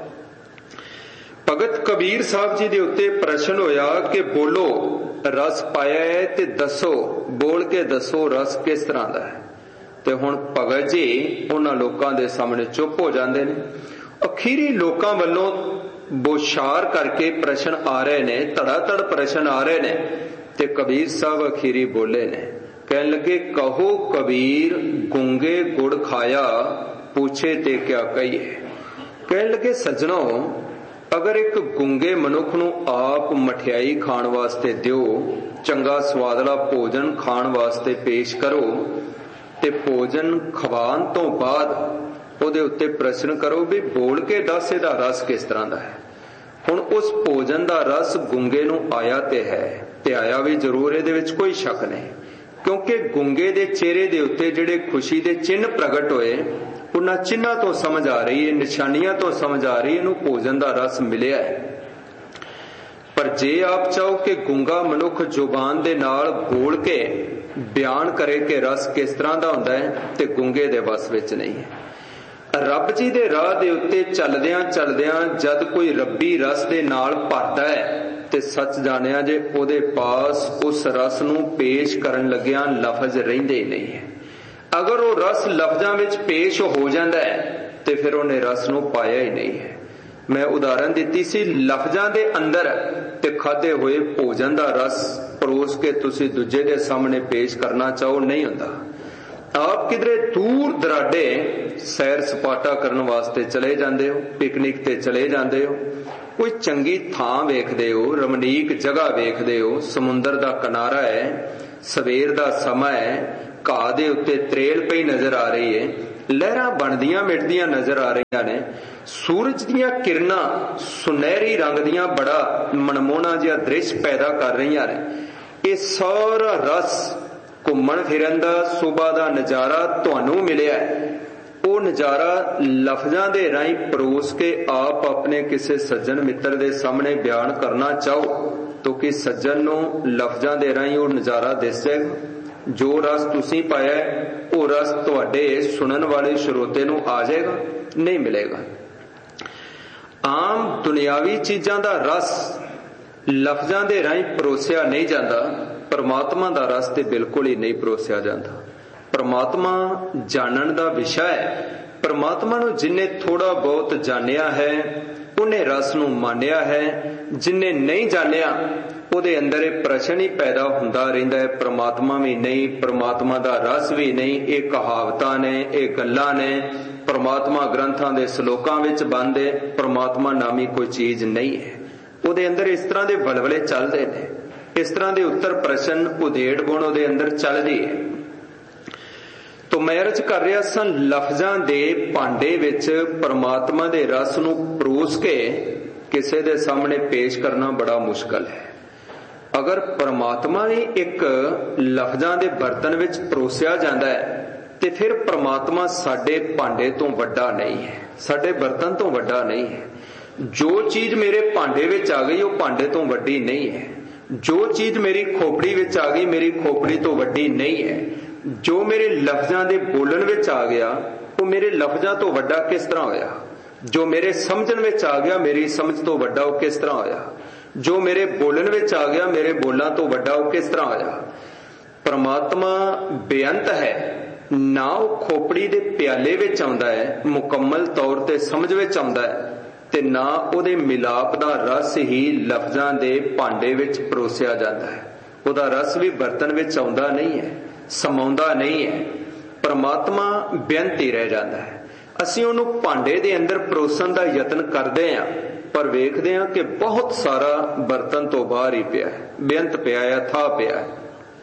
ਭਗਤ ਕਬੀਰ ਸਾਹਿਬ ਜੀ ਦੇ ਉੱਤੇ ਪ੍ਰਸ਼ਨ ਹੋਇਆ ਕਿ ਬੋਲੋ ਰਸ ਪਾਇਆ ਹੈ ਤੇ ਦੱਸੋ, ਬੋਲ ਕੇ ਦੱਸੋ ਰਸ ਕਿਸ ਤਰ੍ਹਾਂ ਦਾ ਹੈ। ਤੇ ਹੁਣ ਭਗਤ ਜੀ ਉਹਨਾਂ ਲੋਕਾਂ ਦੇ ਸਾਹਮਣੇ ਚੁੱਪ ਹੋ ਜਾਂਦੇ ਨੇ। ਅਖੀਰੀ ਲੋਕਾਂ ਵੱਲੋਂ ਬੋਛਾਰ ਕਰਕੇ ਪ੍ਰਸ਼ਨ ਆ ਰਹੇ ਨੇ, ਧੜਾ ਧੜ ਪ੍ਰਸ਼ਨ ਆ ਰਹੇ ਨੇ, ਤੇ ਕਬੀਰ ਸਾਹਿਬ ਅਖੀਰੀ ਬੋਲੇ ਨੇ, ਕਹਿਣ ਲੱਗੇ, ਕਹੋ ਕਬੀਰ ਗੁੰਗੇ ਗੁੜ ਖਾਇਆ, ਪੁੱਛੇ ਤੇ ਕਿਆ ਕਹੀਏ। ਕਹਿਣ ਲੱਗੇ, ਸੱਜਣੋ, ਅਗਰ ਇੱਕ ਗੁੰਗੇ ਮਨੁੱਖ ਨੂੰ ਆਪ ਮਠਿਆਈ ਖਾਣ ਵਾਸਤੇ ਦਿਓ, ਚੰਗਾ ਸਵਾਦਲਾ ਭੋਜਨ ਖਾਣ ਵਾਸਤੇ ਪੇਸ਼ ਕਰੋ, ਤੇ ਭੋਜਨ ਖਵਾਉਣ ਤੋਂ ਬਾਅਦ ਉਹਦੇ ਉੱਤੇ ਪ੍ਰਸ਼ਨ ਕਰੋ ਵੀ ਬੋਲ ਕੇ ਦੱਸ ਇਹਦਾ ਰਸ ਕਿਸ ਤਰ੍ਹਾਂ ਦਾ ਹੈ। ਹੁਣ ਉਸ ਭੋਜਨ ਦਾ ਰਸ ਗੁੰਗੇ ਨੂੰ ਆਇਆ ਤੇ ਹੈ, ਤੇ ਆਇਆ ਵੀ ਜ਼ਰੂਰ, ਇਹਦੇ ਵਿੱਚ ਕੋਈ ਸ਼ੱਕ ਨਹੀਂ, ਕਿਉਂਕਿ ਗੁੰਗੇ ਦੇ ਚਿਹਰੇ ਦੇ ਉੱਤੇ ਜਿਹੜੇ ਖੁਸ਼ੀ ਦੇ ਚਿੰਨ੍ਹ ਪ੍ਰਗਟ ਹੋਏ, ਉਹਨਾਂ ਚਿੰਨ੍ਹਾਂ ਤੋਂ ਸਮਝ ਆ ਰਹੀ ਹੈ, ਨਿਸ਼ਾਨੀਆਂ ਤੋਂ ਸਮਝ ਆ ਰਹੀ ਹੈ ਇਹਨੂੰ ਭੋਜਨ ਦਾ ਰਸ ਮਿਲਿਆ ਹੈ। ਪਰ ਜੇ ਆਪ ਚਾਹੋ ਕਿ ਗੁੰਗਾ ਮਨੁੱਖ ਜ਼ੁਬਾਨ ਦੇ ਨਾਲ ਬੋਲ ਕੇ ਬਿਆਨ ਕਰੇ ਕਿ ਰਸ ਕਿਸ ਤਰ੍ਹਾਂ ਦਾ ਹੁੰਦਾ ਹੈ, ਤੇ ਗੁੰਗੇ ਦੇ ਵੱਸ ਵਿੱਚ ਨਹੀਂ ਹੈ। ਰੱਬ ਜੀ ਦੇ ਰਾਹ ਦੇ ਉੱਤੇ ਚੱਲਦਿਆਂ ਚੱਲਦਿਆਂ ਜਦ ਕੋਈ ਰੱਬੀ ਰਸ ਦੇ ਨਾਲ ਭਰਦਾ ਹੈ ਤੇ ਸੱਚ ਜਾਣਿਆ ਜੇ ਉਹਦੇ ਪਾਸ ਉਸ ਰਸ ਨੂੰ ਪੇਸ਼ ਕਰਨ ਲੱਗਿਆਂ ਲਫ਼ਜ਼ ਰਹਿੰਦੇ ਹੀ ਨਹੀਂ ਹੈ। ਅਗਰ ਉਹ ਰਸ ਲਫ਼ਜ਼ਾਂ ਵਿੱਚ ਪੇਸ਼ ਹੋ ਜਾਂਦਾ ਹੈ ਤੇ ਫਿਰ ਉਹਨੇ ਰਸ ਨੂੰ ਪਾਇਆ ਹੀ ਨਹੀਂ ਹੈ। ਮੈਂ ਉਦਾਹਰਨ ਦਿੱਤੀ ਸੀ, ਲਫ਼ਜ਼ਾਂ ਦੇ ਅੰਦਰ ਤੇ ਖਾਧੇ ਹੋਏ ਭੋਜਨ ਦਾ ਰਸ ਪਰੋਸ ਕੇ ਤੁਸੀਂ ਦੂਜੇ ਦੇ ਸਾਹਮਣੇ ਪੇਸ਼ ਕਰਨਾ ਚਾਹੋ, ਨਹੀਂ ਹੁੰਦਾ। ਆਪ ਕਿਧਰੇ ਦੂਰ ਦਰਾਡੇ ਸੈਰ ਸਪਾਟਾ ਕਰਨ ਵਾਸਤੇ ਚਲੇ ਜਾਂਦੇ ਹੋ, ਪਿਕਨਿਕ ਤੇ ਚਲੇ ਜਾਂਦੇ ਹੋ, ਕੋਈ ਚੰਗੀ ਥਾਂ ਵੇਖਦੇ ਹੋ, ਰਮਣੀਕ ਜਗ੍ਹਾ ਵੇਖਦੇ ਹੋ, ਸਮੁੰਦਰ ਦਾ ਕਿਨਾਰਾ ਹੈ, ਸਵੇਰ ਦਾ ਸਮਾਂ ਹੈ, ਘਾਹ ਦੇ ਉੱਤੇ ਤਰੇਲ ਪਈ ਨਜ਼ਰ ਆ ਰਹੀ ਹੈ, ਲਹਿਰਾਂ ਬਣਦੀਆਂ ਮਿਟਦੀਆਂ ਨਜ਼ਰ ਆ ਰਹੀਆਂ ਨੇ, ਸੂਰਜ ਦੀਆਂ ਕਿਰਨਾਂ ਸੁਨਹਿਰੀ ਰੰਗ ਦੀਆਂ ਬੜਾ ਮਨਮੋਹਣਾ ਜਿਹਾ ਦ੍ਰਿਸ਼ ਪੈਦਾ ਕਰ ਰਹੀਆਂ ਨੇ। ਇਹ ਸਾਰਾ ਰਸ ਘੁੰਮਣ ਫਿਰਨ ਦਾ ਸੁਬਾ ਦਾ ਨਜ਼ਾਰਾ ਤੁਹਾਨੂੰ ਮਿਲਿਆ, ਉਹ ਨਜ਼ਾਰਾ ਲਫ਼ਜ਼ਾਂ ਦੇ ਰਾਹੀਂ ਪਰੋਸ ਕੇ ਆਪ ਆਪਣੇ ਕਿਸੇ ਸੱਜਣ ਮਿੱਤਰ ਦੇ ਸਾਹਮਣੇ ਬਿਆਨ ਕਰਨਾ ਚਾਹੋ ਤਾਂ ਕਿ ਸੱਜਣ ਨੂੰ ਲਫ਼ਜ਼ਾਂ ਦੇ ਰਾਹੀਂ ਉਹ ਨਜ਼ਾਰਾ ਦਿਸ ਜਾਏਗਾ। ਜੋ ਰਸ ਤੁਸੀਂ ਪਾਇਆ ਉਹ ਰਸ ਤੁਹਾਡੇ ਸੁਣਨ ਵਾਲੇ ਸਰੋਤੇ ਨੂੰ ਆ ਜਾਏਗਾ? ਨਹੀਂ ਮਿਲੇਗਾ। ਆਮ ਦੁਨਿਆਵੀ ਚੀਜ਼ਾਂ ਦਾ ਰਸ ਲਫ਼ਜ਼ਾਂ ਦੇ ਰਾਹੀਂ ਪਰੋਸਿਆ ਨਹੀਂ ਜਾਂਦਾ, ਪਰਮਾਤਮਾ ਦਾ ਰਸ ਤੇ ਬਿਲਕੁਲ ਹੀ ਨਹੀਂ ਪਰੋਸਿਆ ਜਾਂਦਾ। ਪਰਮਾਤਮਾ ਜਾਣਨ ਦਾ ਵਿਸ਼ਾ ਹੈ। ਪਰਮਾਤਮਾ ਨੂੰ ਜਿਨੇ ਥੋੜਾ ਬਹੁਤ ਜਾਣਿਆ ਹੈ ਉਹਨੇ ਰਸ ਨੂੰ ਮਾਣਿਆ ਹੈ, ਜਿਨੇ ਨਹੀਂ ਜਾਣਿਆ ਉਹਦੇ ਅੰਦਰ ਇਹ ਪ੍ਰਸ਼ਨ ਹੀ ਪੈਦਾ ਹੁੰਦਾ ਰਹਿੰਦਾ ਹੈ, ਪਰਮਾਤਮਾ ਵੀ ਨਹੀਂ, ਪਰਮਾਤਮਾ ਦਾ ਰਸ ਵੀ ਨਹੀਂ। ਇਹ ਕਹਾਵਤਾਂ ਨੇ, ਇਹ ਗੱਲਾਂ ਨੇ, ਪਰਮਾਤਮਾ ਗ੍ਰੰਥਾਂ ਦੇ ਸ਼ਲੋਕਾਂ ਵਿੱਚ ਬੰਦ ਹੈ, ਪਰਮਾਤਮਾ ਨਾਮੀ ਕੋਈ ਚੀਜ਼ ਨਹੀਂ ਹੈ। ਉਹਦੇ ਅੰਦਰ ਇਸ ਤਰ੍ਹਾਂ ਦੇ ਵਲਵਲੇ ਚੱਲਦੇ ਨੇ, ਇਸ ਤਰ੍ਹਾਂ ਦੇ ਉੱਤਰ ਪ੍ਰਸ਼ਨ ਉਧੇੜ ਗੁਣ ਉਹਦੇ ਅੰਦਰ ਚੱਲਦੀ ਹੈ। ਤੋ ਮੈਂ ਅਰਜ਼ ਕਰ ਰਿਹਾ ਸਾਂ, ਲਫ਼ਜ਼ਾਂ ਦੇ ਭਾਂਡੇ ਵਿੱਚ ਪਰਮਾਤਮਾ ਦੇ ਰਸ ਨੂੰ ਪਰੋਸ ਕੇ ਕਿਸੇ ਦੇ ਸਾਹਮਣੇ ਪੇਸ਼ ਕਰਨਾ ਬੜਾ ਮੁਸ਼ਕਲ ਹੈ। ਅਗਰ ਪਰਮਾਤਮਾ ਹੀ ਇੱਕ ਲਫ਼ਜ਼ਾਂ ਦੇ ਬਰਤਨ ਵਿੱਚ ਪਰੋਸਿਆ ਜਾਂਦਾ ਹੈ ਤੇ ਫਿਰ ਪਰਮਾਤਮਾ ਸਾਡੇ ਭਾਂਡੇ ਤੋਂ ਵੱਡਾ ਨਹੀਂ ਹੈ, ਸਾਡੇ ਬਰਤਨ ਤੋਂ ਵੱਡਾ ਨਹੀਂ ਹੈ। ਜੋ ਚੀਜ਼ ਮੇਰੇ ਭਾਂਡੇ ਵਿੱਚ ਆ ਗਈ ਉਹ ਭਾਂਡੇ ਤੋਂ ਵੱਡੀ ਨਹੀਂ ਹੈ। ਜੋ ਚੀਜ਼ ਮੇਰੀ ਖੋਪੜੀ ਵਿੱਚ ਆ ਗਈ ਮੇਰੀ ਖੋਪੜੀ ਤੋਂ ਵੱਡੀ ਨਹੀਂ ਹੈ। ਜੋ ਮੇਰੇ ਲਫ਼ਜ਼ਾਂ ਦੇ ਬੋਲਣ ਵਿੱਚ ਆ ਗਿਆ ਉਹ ਮੇਰੇ ਲਫ਼ਜ਼ਾਂ ਤੋਂ ਵੱਡਾ ਕਿਸ ਤਰ੍ਹਾਂ ਹੋਇਆ? ਜੋ ਮੇਰੇ ਸਮਝਣ ਵਿੱਚ ਆ ਗਿਆ ਮੇਰੀ ਸਮਝ ਤੋਂ ਵੱਡਾ ਉਹ ਕਿਸ ਤਰ੍ਹਾਂ ਹੋਇਆ? ਜੋ ਮੇਰੇ ਬੋਲਣ ਵਿੱਚ ਆ ਗਿਆ ਮੇਰੇ ਬੋਲਾਂ ਤੋਂ ਵੱਡਾ ਉਹ ਕਿਸ ਤਰ੍ਹਾਂ ਹੋਇਆ? ਪਰਮਾਤਮਾ ਬੇਅੰਤ ਹੈ, ਨਾ ਉਹ ਖੋਪੜੀ ਦੇ ਪਿਆਲੇ ਵਿੱਚ ਆਉਂਦਾ ਹੈ, ਮੁਕੰਮਲ ਤੌਰ ਤੇ ਸਮਝ ਵਿੱਚ ਆਉਂਦਾ ਹੈ, ਤੇ ਨਾ ਉਹਦੇ ਮਿਲਾਪ ਦਾ ਰਸ ਹੀ ਲਫ਼ਜ਼ਾਂ ਦੇ ਭਾਂਡੇ ਵਿੱਚ ਪਰੋਸਿਆ ਜਾਂਦਾ ਹੈ। ਉਹਦਾ ਰਸ ਵੀ ਬਰਤਨ ਵਿੱਚ ਆਉਂਦਾ ਨਹੀਂ ਹੈ, ਸਮਾਉਂਦਾ ਨਹੀਂ ਹੈ। ਪਰਮਾਤਮਾ ਬੇਅੰਤ ਹੀ ਰਹਿ ਜਾਂਦਾ ਹੈ। ਅਸੀਂ ਉਹਨੂੰ ਭਾਂਡੇ ਦੇ ਅੰਦਰ ਪਰੋਸਣ ਦਾ ਯਤਨ ਕਰਦੇ ਹਾਂ ਪਰ ਵੇਖਦੇ ਹਾਂ ਕਿ ਬਹੁਤ ਸਾਰਾ ਬਰਤਨ ਤੋਂ ਬਾਹਰ ਹੀ ਪਿਆ ਹੈ, ਬੇਅੰਤ ਪਿਆ ਹੈ, ਥਾਂ ਪਿਆ ਹੈ।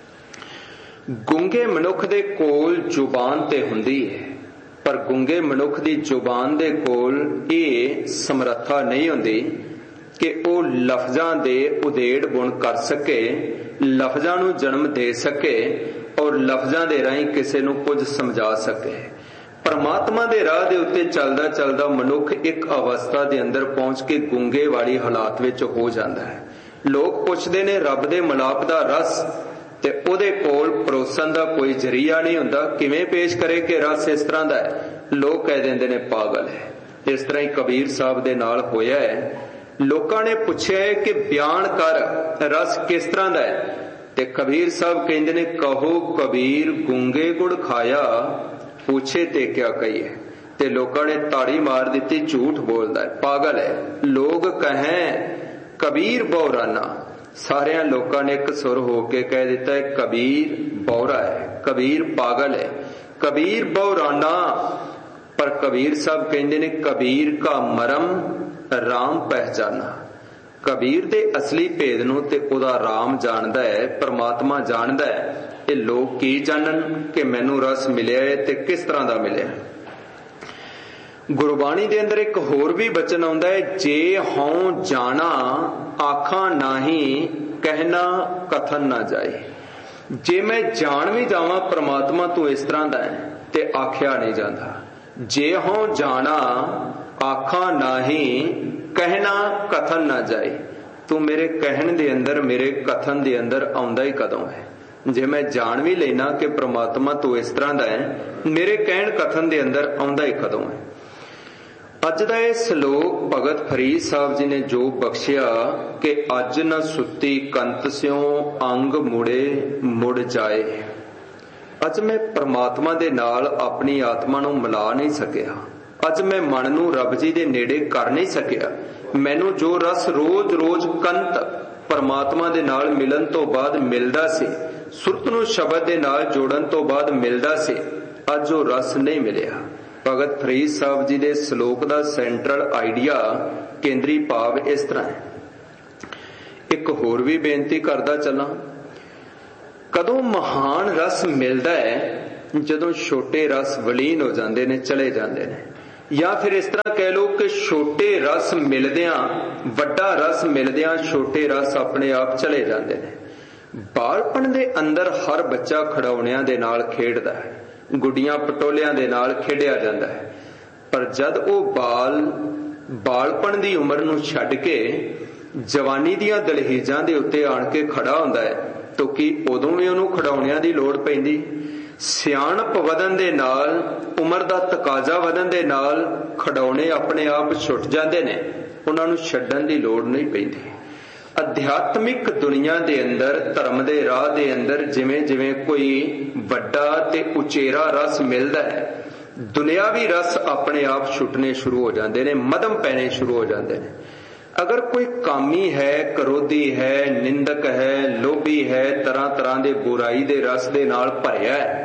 ਗੁੰਗੇ ਮਨੁੱਖ ਦੇ ਕੋਲ ਜ਼ੁਬਾਨ ਤੇ ਹੁੰਦੀ ਹੈ ਪਰ ਗੁੰਗੇ ਮਨੁੱਖ ਦੀ ਜ਼ੁਬਾਨ ਦੇ ਕੋਲ ਇਹ ਸਮਰੱਥਾ ਨਹੀਂ ਹੁੰਦੀ ਕਿ ਉਹ ਲਫ਼ਜ਼ਾਂ ਦੇ ਉਧੇੜ ਗੁਣ ਕਰ ਸਕੇ, ਲਫ਼ਜ਼ਾਂ ਨੂੰ ਜਨਮ ਦੇ ਸਕੇ ਔਰ ਲਫ਼ਜ਼ਾਂ ਦੇ ਰਾਹੀਂ ਕਿਸੇ ਨੂੰ ਕੁਝ ਸਮਝਾ ਸਕੇ। ਪਰਮਾਤਮਾ ਦੇ ਰਾਹ ਦੇ ਉੱਤੇ ਚੱਲਦਾ ਚੱਲਦਾ ਮਨੁੱਖ ਇੱਕ ਅਵਸਥਾ ਦੇ ਅੰਦਰ ਪਹੁੰਚ ਕੇ ਗੁੰਗੇ ਵਾਲੀ ਹਾਲਾਤ ਵਿੱਚ ਹੋ ਜਾਂਦਾ ਹੈ। ਲੋਕ ਪੁੱਛਦੇ ਨੇ ਰੱਬ ਦੇ ਮਿਲਾਪ ਦਾ ਰਸ, ਤੇ ਉਹਦੇ ਕੋਲ ਪਰੋਸਣ ਦਾ ਕੋਈ ਜ਼ਰੀਆ ਨਹੀਂ ਹੁੰਦਾ। ਕਿਵੇਂ ਪੇਸ਼ ਕਰੇ ਕਿ ਰਸ ਇਸ ਤਰ੍ਹਾਂ ਦਾ ਹੈ? ਲੋਕ ਕਹਿ ਦਿੰਦੇ ਨੇ ਪਾਗਲ ਹੈ। ਇਸ ਤਰ੍ਹਾਂ ਹੀ ਕਬੀਰ ਸਾਹਿਬ ਦੇ ਨਾਲ ਹੋਇਆ ਹੈ। ਲੋਕਾਂ ਨੇ ਪੁੱਛਿਆ ਹੈ ਕਿ ਬਿਆਨ ਕਰ ਰਸ ਕਿਸ ਤਰ੍ਹਾਂ ਦਾ ਹੈ, ਤੇ ਕਬੀਰ ਸਾਹਿਬ ਕਹਿੰਦੇ ਨੇ ਕਹੋ ਕਬੀਰ ਗੁੰਗੇ ਗੁੜ ਖਾਇਆ ਪੁੱਛੇ ਤੇ ਕਿਆ ਕਹੀਏ। ਤੇ ਲੋਕਾਂ ਨੇ ਤਾੜੀ ਮਾਰ ਦਿੱਤੀ, ਝੂਠ ਬੋਲਦਾ ਹੈ, ਪਾਗਲ ਹੈ। ਲੋਕ ਕਹੇ ਕਬੀਰ ਬੌਰਾਨਾ, ਸਾਰਿਆਂ ਲੋਕਾਂ ਨੇ ਇੱਕ ਸੁਰ ਹੋ ਕੇ ਕਹਿ ਦਿੱਤਾ ਹੈ ਕਬੀਰ ਬੌਰਾ ਹੈ, ਕਬੀਰ ਪਾਗਲ ਹੈ, ਕਬੀਰ ਬੌਰਾਨਾ। ਪਰ ਕਬੀਰ ਸਾਹਿਬ ਕਹਿੰਦੇ ਨੇ ਕਬੀਰ ਕਾ ਮਰਮ ਰਾਮ ਪਹਿਚਾਨਾ। ਕਬੀਰ ਦੇ ਅਸਲੀ ਭੇਦ ਨੂੰ ਤੇ ਉਹਦਾ ਰਾਮ ਜਾਣਦਾ ਹੈ, ਪਰਮਾਤਮਾ ਜਾਣਦਾ ਹੈ। ਇਹ ਲੋਕ ਕੀ ਜਾਣਨ ਕਿ ਮੈਨੂੰ ਰਸ ਮਿਲਿਆ ਹੈ ਤੇ ਕਿਸ ਤਰ੍ਹਾਂ ਦਾ ਮਿਲਿਆ। ਗੁਰਬਾਣੀ ਦੇ ਅੰਦਰ ਇੱਕ ਹੋਰ ਵੀ ਬਚਨ ਆਉਂਦਾ ਹੈ, ਜੇ ਹਉ ਜਾਣਾ ਆਖਾਂ ਨਾਹੀ ਕਹਿਣਾ ਕਥਨ ਨਾ ਜਾਏ। ਜੇ ਮੈਂ ਜਾਣ ਵੀ ਜਾਵਾਂ ਪਰਮਾਤਮਾ ਤੂੰ ਇਸ ਤਰ੍ਹਾਂ ਦਾ ਹੈ ਤੇ ਆਖਿਆ ਨਹੀਂ ਜਾਂਦਾ। ਜੇ ਹਉ ਜਾਣਾ ਆਖਾਂ ਨਾਹੀ ਕਹਿਣਾ ਕਥਨ ਨਾ ਜਾਏ। ਤੂੰ ਮੇਰੇ ਕਹਿਣ ਦੇ ਅੰਦਰ ਮੇਰੇ ਕਥਨ ਦੇ ਅੰਦਰ ਆਉਂਦਾ ਹੀ ਕਦੋਂ ਹੈ? ਜੇ ਮੈਂ ਜਾਣ ਵੀ ਲੈਣਾ ਕਿ ਪ੍ਰਮਾਤਮਾ ਤੂੰ ਇਸ ਤਰ੍ਹਾਂ ਦਾ ਹੈ, ਮੇਰੇ ਕਹਿਣ ਕਥਨ ਦੇ ਅੰਦਰ ਆਉਂਦਾ ਹੀ ਕਦੋਂ ਹੈ? ਅੱਜ ਦਾ ਇਹ ਸ਼ਲੋਕ ਭਗਤ ਫਰੀਦ ਸਾਹਿਬ ਜੀ ਨੇ ਜੋ ਬਖਸ਼ਿਆ ਕਿ ਅੱਜ ਨਾ ਸੁੱਤੀ ਕੰਤ ਸਿਉ ਅੰਗ ਮੁੜੇ ਮੁੜ ਜਾਏ। ਅੱਜ ਮੈਂ ਪ੍ਰਮਾਤਮਾ ਦੇ ਨਾਲ ਆਪਣੀ ਆਤਮਾ ਨੂੰ ਮਿਲਾ ਨਹੀਂ ਸਕਿਆ। ਅੱਜ ਮੈਂ ਮਨ ਨੂੰ ਰੱਬ ਜੀ ਦੇ ਨੇੜੇ ਕਰ ਨਹੀਂ ਸਕਿਆ। ਮੈਨੂੰ ਜੋ ਰਸ ਰੋਜ਼ ਰੋਜ਼ ਕੰਤ ਪਰਮਾਤਮਾ ਦੇ ਨਾਲ ਮਿਲਣ ਤੋਂ ਬਾਅਦ ਮਿਲਦਾ ਸੀ, ਸੁਰਤ ਨੂੰ ਸ਼ਬਦ ਦੇ ਨਾਲ ਜੋੜਨ ਤੋਂ ਬਾਅਦ ਮਿਲਦਾ ਸੀ, ਅੱਜ ਉਹ ਰਸ ਨਹੀਂ ਮਿਲਿਆ। ਭਗਤ ਫਰੀਦ ਸਾਹਿਬ ਜੀ ਦੇ ਸ਼ਲੋਕ ਦਾ ਸੈਂਟਰਲ ਆਈਡੀਆ, ਕੇਂਦਰੀ ਭਾਵ ਇਸ ਤਰ੍ਹਾਂ ਹੈ। ਇੱਕ ਹੋਰ ਵੀ ਬੇਨਤੀ ਕਰਦਾ ਚੱਲਾਂ, कदों महान रस मिलता है? जदों छोटे रस वलीन हो जाते ने, चले जाते हैं। या फिर इस तरह कह लो कि छोटे रस मिलदियां वड्डा रस मिलदियां छोटे रस अपने आप चले जाते हैं। बालपन दे अंदर हर बच्चा खिडौणियां दे नाल खेडदा है, गुड्डियां पटोलियां दे नाल खेडिया जाता है। पर जद वो बाल बालपन दी उम्र नूं छड्ड के जवानी दियां दलहीजां दे उत्ते आण के खड़ा हुंदा है, तो की उदों भी उहनूं खिडौणियां दी लोड़ पैंदी? सियाणप वधन दे नाल, उम्र दा तकाजा वधन दे नाल खिडौणे अपने आप छुट जाते ने, उन्हां नूं छड्डण दी लोड़ नहीं पैंदी। अध्यात्मिक दुनिया दे अंदर, धर्म दे राह दे अंदर जिवें जिवें कोई वड्डा ते उचेरा रस मिलदा है, दुनियावी रस अपने आप छुटने शुरू हो जाते हैं, मदम पैने शुरू हो जाते हैं। अगर कोई कामी है, क्रोधी है, निंदक है, लोभी है, तरह तरह के बुराई दे रस दे नाल भरिया है,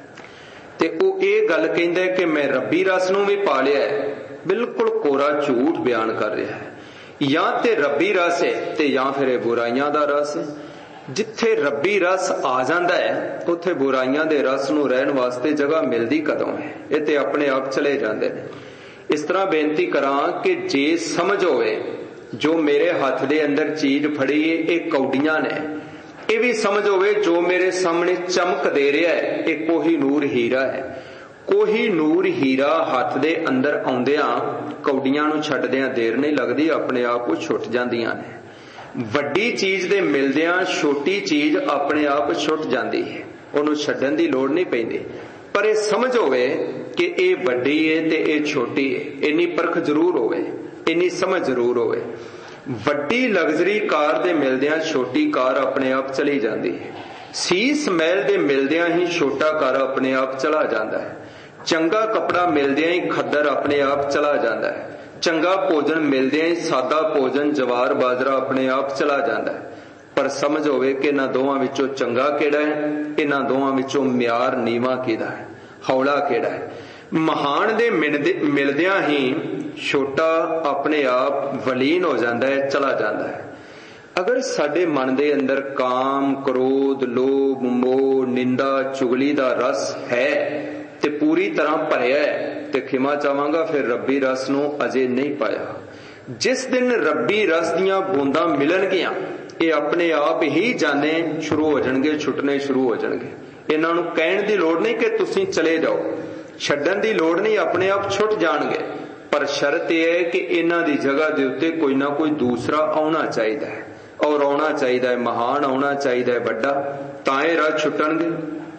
ते वो ये गल कहंदा है कि मैं रब्बी रस नूं भी पा लिया है, बिल्कुल कोरा झूठ बयान कर रहा है। या ते रब्बी रस है ते या फिर बुराइयां दा रस है। जिथे रब्बी रस आ जाता है उत्थे बुराइयां दे रस नूं रहण वास्ते जगह मिलदी कदों है? ये ते अपने आप चले जाते हैं। इस तरह बेनती करां कि जे समझ होवे जो मेरे हाथ दे अंदर चीज फड़ी है ये कौडियां ने, ये भी समझ होवे जो मेरे सामने चमक दे रहा है ये कोहीनूर हीरा है। कोहीनूर हीरा हाथ दे अंदर आउंदियां कौडियां नूं छड्डदियां देर नहीं लगदी, अपने आप वो छुट जांदियां ने। वड्डी चीज दे मिलदियां छोटी चीज अपने आप छुट जाती है, उहनूं छड्डण दी लोड़ नहीं पैंदी। पर ये समझ होवे कि ये वड्डी है ते ये छोटी है, इन्नी परख जरूर होवे, इन्नी समझ जरूर होवे। वड्डी लग्जरी कार दे मिलदियां छोटी कार अपने आप चली जाती है। सीस महल दे मिलदियां ही छोटा कार अपने आप चला जाता है। चंगा कपड़ा मिलदियां ही खद्दर अपने आप चला जाता है। चंगा भोजन मिलदियां ही सादा भोजन जवार बाजरा अपने आप चला जाता है। पर समझ होवे कि इन्हां दोवां विचों चंगा किहड़ा है, इन्हां दोवां विचों म्यार नीवा किहड़ा है, हौला किहड़ा है। महान दे मिलदियां ही छोटा अपने आप वलीन हो जाता है, चला जाता है। अगर साडे मन दे अंदर काम, क्रोध, लोभ, मोह, निंदा, चुगली दा रस है ते पूरी तरह भरिया है, ते खिमा चाहांगा फिर रब्बी रस नूं अजे नहीं पाया। जिस दिन रब्बी रस दियां बूंदां मिलणगियां ये अपने आप ही जाने शुरू हो जाणगे, छुटने शुरू हो जाणगे। इन्हां नूं कहण दी लोड़ नहीं कि तुसीं चले जाओ, छड्डण दी लोड़ नहीं, अपने आप छुट जाणगे। पर शर्त यह है कि इन्हां दी जगह दे उत्ते कोई ना कोई दूसरा आउणा चाहिदा है, और आउणा चाहिदा है महान, आउणा चाहिदा है वड्डा, तां इह राह छुटणगे।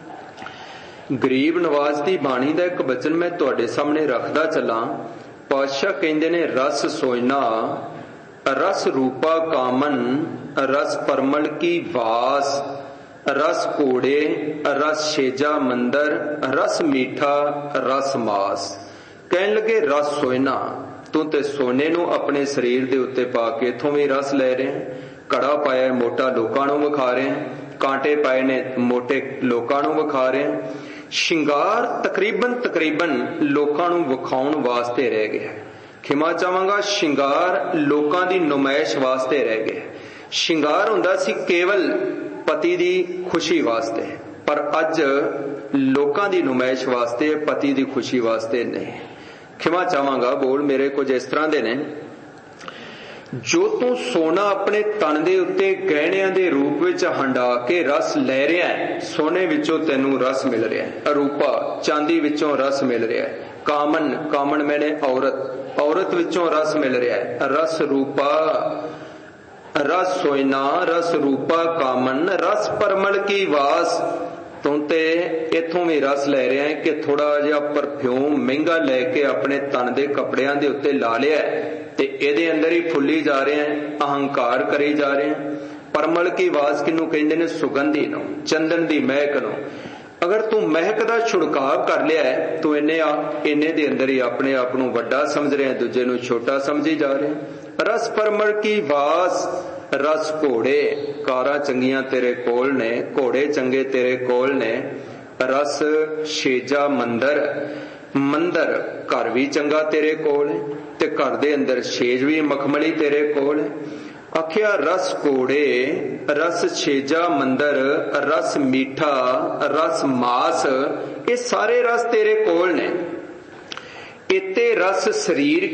गरीब नवाज दी बाणी दा एक बचन मैं तुहाडे सामने रखदा चलां। पातशाह कहंदे ने, रस सोयना रस रूपा कामन, रस परमल की वास, रस कोड़े, रस शेजा मंदर, रस मीठा, रस मास। कहन लगे रस सोयना, तू ते सोने नूं अपने शरीर दे उत्ते पा के इथों भी रस ले रहे हैं। कड़ा पाया है मोटा लोकां नूं विखा रहे हैं, कांटे पाए ने मोटे लोकां नूं विखा रहे हैं। शिंगार तकरीबन तकरीबन लोकां नूं विखाउण वास्ते रह गया। खिमा चाहांगा, शिंगार लोकां दी नुमाइश वास्ते रह गया। शिंगार हुंदा सी केवल पति दी खुशी वास्ते, पर अज लोकां दी नुमाइश वास्ते, पति दी खुशी वास्ते नहीं। खिमा चाहांगा, बोल मेरे कुछ इस तरह दे ने, जो तू सोना अपने तन दे उत्ते गहणियां दे रूप विच हंडा के रस ले रहा है, सोने विचों तैनू रस मिल रहा है। अरूपा, चांदी विचों रस मिल रहा है। कामन, कामन मैंने औरत, औरत विचों रस मिल रहा है। रस रूपा, रस सोयना, रस रूपा कामन, रस परमल की वास। तू ते इथों भी रस ले रहा है कि थोड़ा जिहा परफ्यूम महंगा लैके अपने तन दे कपड़ियां दे उत्ते ला लिया ते इहदे अंदर ही फुल्ली जा रहे हैं, अहंकार करी जा रहे हैं। परमल की वास किनू कहंदे ने? सुगंधी नो, चंदन दी महक नो। अगर तू महक दा छिड़काव कर लिया है तो इन्ने इन्ने दे अंदर ही अपने आप नूं वड्डा समझ रहे हैं, दूजे नूं छोटा समझी जा रहे हैं। रस परमल की वास, रस घोड़े, कारां चंगियां तेरे कोल ने, घोड़े चंगे तेरे कोल ने। रस शेजा मंदर, मंदर घर भी चंगा तेरे कोल है ते घर दे अंदर शेज भी मखमली तेरे कोल है। ਆਖਿਆ ਰਸ ਕੋੜੇ, ਰਸ ਛੇਜਾ ਮੰਦਰ, ਰਸ ਮੀਠਾ, ਰਸ ਮਾਸ, ਇਹ ਸਾਰੇ ਰਸ ਤੇਰੇ ਕੋਲ ਨੇ। ਇਤੇ ਰਸ ਸਰੀਰ